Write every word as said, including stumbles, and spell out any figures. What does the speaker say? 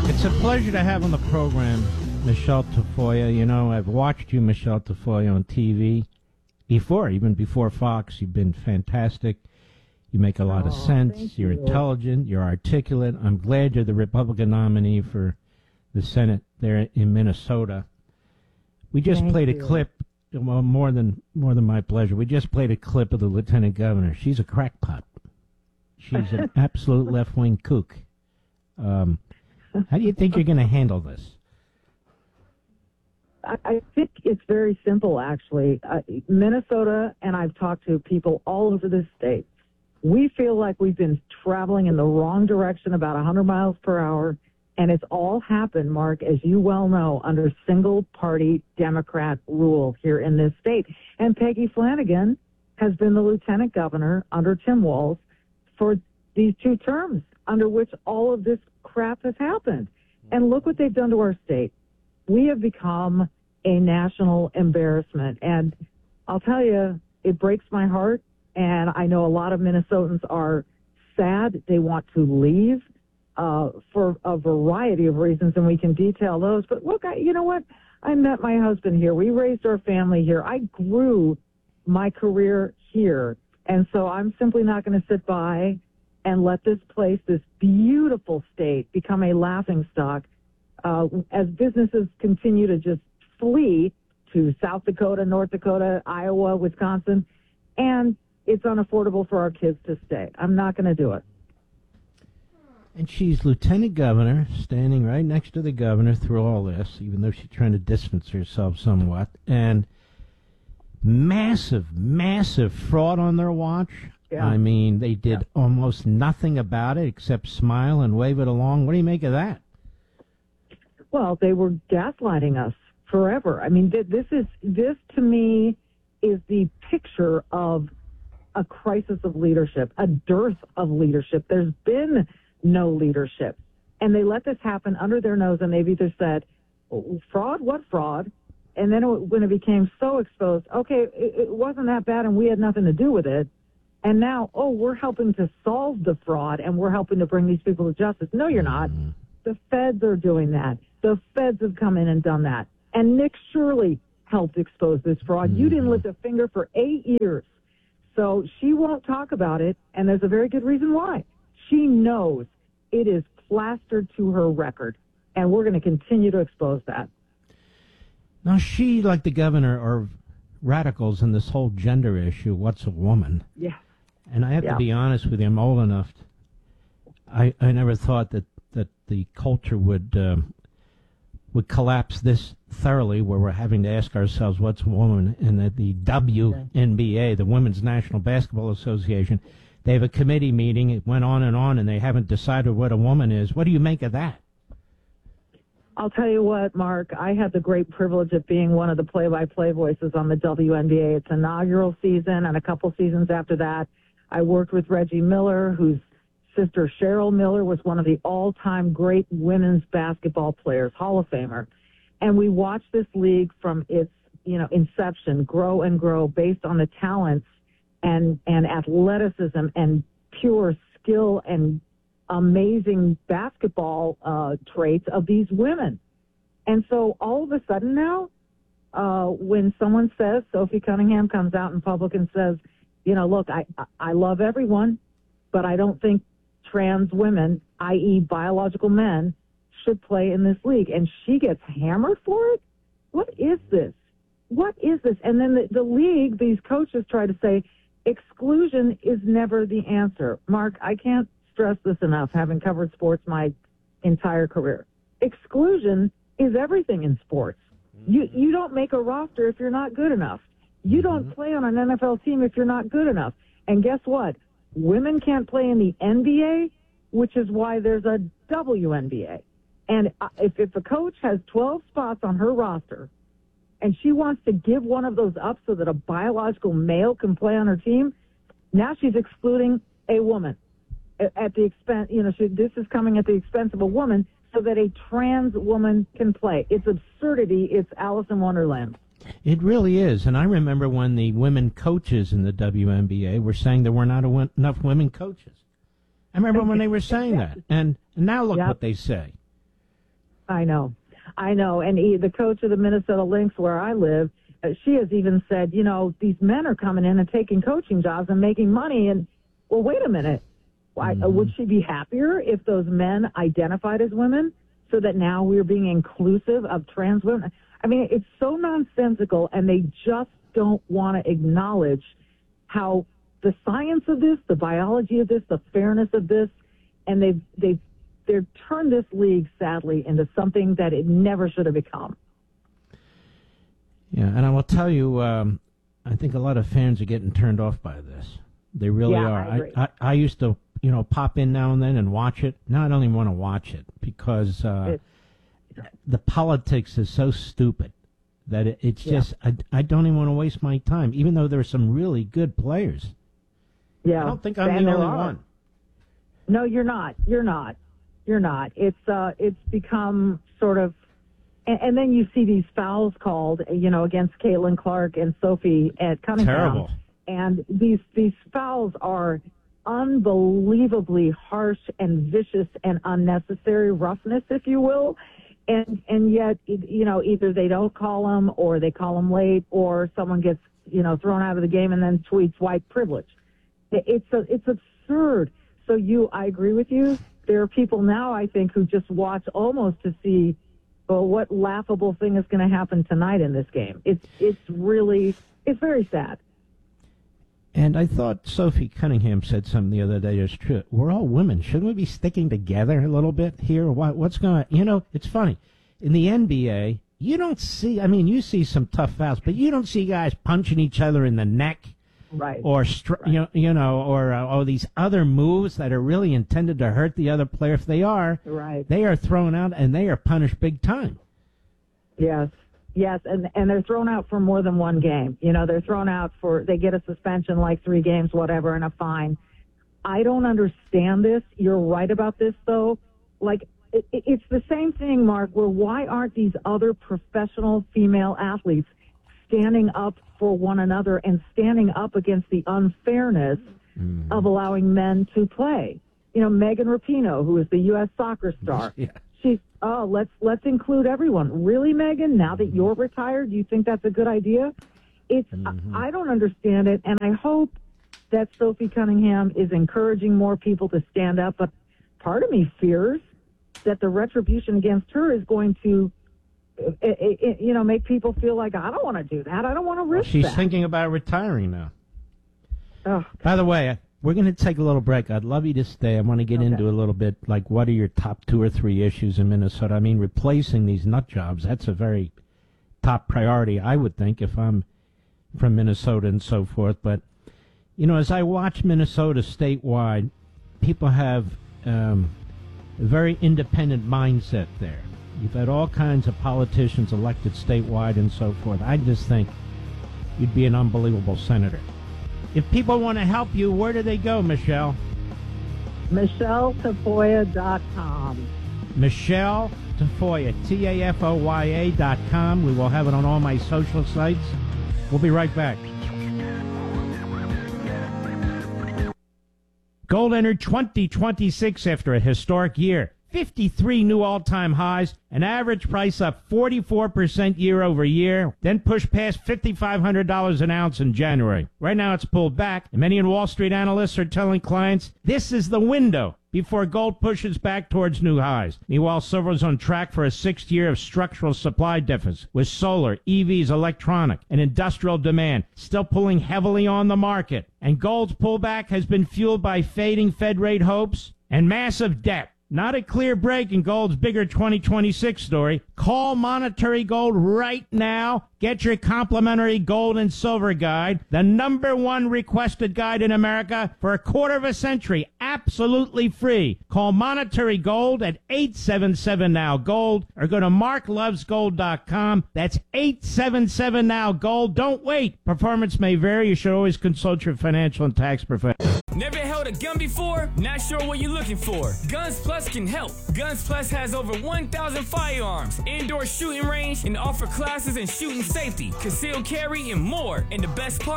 It's a pleasure to have on the program Michelle Tafoya. You know, I've watched you, Michelle Tafoya, on T V before, even before Fox. You've been fantastic. You make a lot oh, of sense. You're you. intelligent. You're articulate. I'm glad you're the Republican nominee for the Senate there in Minnesota. We just Thank played a you. clip. Well, more than more than my pleasure. We just played a clip of the lieutenant governor. She's a crackpot. She's an absolute left-wing kook. Um, how do you think you're going to handle this? I, I think it's very simple, actually. Uh, Minnesota, and I've talked to people all over the state, we feel like we've been traveling in the wrong direction about one hundred miles per hour, and it's all happened, Mark, as you well know, under single-party Democrat rule here in this state. And Peggy Flanagan has been the lieutenant governor under Tim Walz for these two terms, under which all of this crap has happened. And look what they've done to our state. We have become a national embarrassment. And I'll tell you, it breaks my heart. And I know a lot of Minnesotans are sad. They want to leave uh, for a variety of reasons, and we can detail those. But look, I, you know what? I met my husband here. We raised our family here. I grew my career here. And so I'm simply not going to sit by and let this place, this beautiful state, become a laughingstock uh, as businesses continue to just flee to South Dakota, North Dakota, Iowa, Wisconsin, and it's unaffordable for our kids to stay. I'm not going to do it. And she's lieutenant governor, standing right next to the governor through all this, even though she's trying to distance herself somewhat. And massive, massive fraud on their watch. Yeah. I mean, they did yeah. almost nothing about it except smile and wave it along. What do you make of that? Well, they were gaslighting us forever. I mean, this is this to me is the picture of a crisis of leadership, a dearth of leadership. There's been no leadership. And they let this happen under their nose, and they've either said, fraud? What fraud? And then it, when it became so exposed, okay, it, it wasn't that bad and we had nothing to do with it. And now, oh, we're helping to solve the fraud and we're helping to bring these people to justice. No, you're not. Mm-hmm. The feds are doing that. The feds have come in and done that. And Nick Shirley helped expose this fraud. Mm-hmm. You didn't lift a finger for eight years. So she won't talk about it, and there's a very good reason why. She knows it is plastered to her record, and we're going to continue to expose that. Now, she, like the governor, are radicals in this whole gender issue. What's a woman? Yeah. And I have yeah. to be honest with you, I'm old enough. To, I, I never thought that, that the culture would uh, would collapse this thoroughly, where we're having to ask ourselves what's a woman, and that the W N B A, the Women's National Basketball Association, they have a committee meeting. It went on and on, and they haven't decided what a woman is. What do you make of that? I'll tell you what, Mark, I had the great privilege of being one of the play-by-play voices on the W N B A. Its inaugural season and a couple seasons after that. I worked with Reggie Miller, whose sister Cheryl Miller was one of the all-time great women's basketball players, Hall of Famer. And we watched this league from its, you know, inception grow and grow based on the talents and, and athleticism and pure skill and amazing basketball uh, traits of these women. And so all of a sudden now, uh, when someone says, Sophie Cunningham comes out in public and says, you know, look, I, I love everyone, but I don't think trans women, that is biological men, should play in this league. And she gets hammered for it? What is this? What is this? And then the, the league, these coaches try to say, exclusion is never the answer. Mark, I can't stress this enough, having covered sports my entire career. Exclusion is everything in sports. Mm-hmm. You you don't make a roster if you're not good enough. You don't mm-hmm. play on an N F L team if you're not good enough. And guess what? Women can't play in the N B A, which is why there's a W N B A. And if, if a coach has twelve spots on her roster and she wants to give one of those up so that a biological male can play on her team, now she's excluding a woman at the expense, you know, she, this is coming at the expense of a woman so that a trans woman can play. It's absurdity. It's Alice in Wonderland. It really is. And I remember when the women coaches in the W N B A were saying there were not a, enough women coaches. I remember when they were saying that. And, and now look yep. what they say. I know. I know. And he, the coach of the Minnesota Lynx, where I live, uh, she has even said, you know, these men are coming in and taking coaching jobs and making money. And, well, wait a minute. Why, Mm-hmm. uh, would she be happier if those men identified as women so that now we're being inclusive of trans women? I mean, it's so nonsensical, and they just don't want to acknowledge how the science of this, the biology of this, the fairness of this, and they've, they've, they've turned this league, sadly, into something that it never should have become. Yeah, and I will tell you, um, I think a lot of fans are getting turned off by this. They really Yeah, are. I agree. I, I, I used to, you know, pop in now and then and watch it. Now I don't even want to watch it because uh, It's, the politics is so stupid that it, it's Yeah. just, I, I don't even want to waste my time, even though there are some really good players. yeah. I don't think I'm and the there only are. one. No, you're not. You're not. You're not. It's uh, it's become sort of, and, and then you see these fouls called, you know, against Caitlin Clark and Sophie at Cunningham. Terrible. And these these fouls are unbelievably harsh and vicious and unnecessary roughness, if you will. And and yet, you know, either they don't call them, or they call them late, or someone gets, you know, thrown out of the game and then tweets white privilege. It's a, it's absurd. So you, I agree with you. There are people now, I think, who just watch almost to see, well, what laughable thing is going to happen tonight in this game. It's it's really, it's very sad. And I thought Sophie Cunningham said something the other day that's true. We're all women. Shouldn't we be sticking together a little bit here? What, what's going on? You know, it's funny. In the N B A, you don't see, I mean, you see some tough fouls, but you don't see guys punching each other in the neck. Right. Or str- Right. you know, you know, or uh, or these other moves that are really intended to hurt the other player. If they are, Right. they are thrown out and they are punished big time. Yes. Yes, and and they're thrown out for more than one game. You know, they're thrown out for, they get a suspension, like three games, whatever, and a fine. I don't understand this. You're right about this, though. Like, it, it's the same thing, Mark, where why aren't these other professional female athletes standing up for one another and standing up against the unfairness Mm-hmm. of allowing men to play? You know, Megan Rapinoe, who is the U S soccer star. Yeah. She's, oh, let's let's include everyone. Really, Megan? Now that you're retired, do you think that's a good idea? It's Mm-hmm. I, I don't understand it, and I hope that Sophie Cunningham is encouraging more people to stand up. But part of me fears that the retribution against her is going to, it, it, it, you know, make people feel like, I don't want to do that. I don't want to risk She's that. thinking about retiring now. Oh, By the way, we're going to take a little break. I'd love you to stay. I want to get Okay. into a little bit, like, what are your top two or three issues in Minnesota? I mean, replacing these nut jobs, that's a very top priority, I would think, if I'm from Minnesota and so forth. But, you know, as I watch Minnesota statewide, people have um, a very independent mindset there. You've had all kinds of politicians elected statewide and so forth. I just think you'd be an unbelievable senator. If people want to help you, where do they go, Michelle? Michelle Tafoya dot com. Michelle Tafoya, T A F O Y A dot com. We will have it on all my social sites. We'll be right back. Gold entered twenty twenty-six after a historic year. fifty-three new all-time highs, an average price up forty-four percent year over year, then pushed past five thousand five hundred dollars an ounce in January. Right now it's pulled back, and many Wall Street analysts are telling clients this is the window before gold pushes back towards new highs. Meanwhile, silver is on track for a sixth year of structural supply deficit, with solar, E Vs, electronic, and industrial demand still pulling heavily on the market. And gold's pullback has been fueled by fading Fed rate hopes and massive debt. Not a clear break in gold's bigger twenty twenty-six story. Call Monetary Gold right now. Get your complimentary gold and silver guide, the number one requested guide in America for a quarter of a century, absolutely free. Call Monetary Gold at eight seven seven now gold or go to mark loves gold dot com. That's eight seven seven now gold. Don't wait. Performance may vary. You should always consult your financial and tax professional. Never held a gun before? Not sure what you're looking for? Guns Plus can help. Guns Plus has over one thousand firearms, indoor shooting range, and offer classes in shooting safety, concealed carry, and more. And the best part?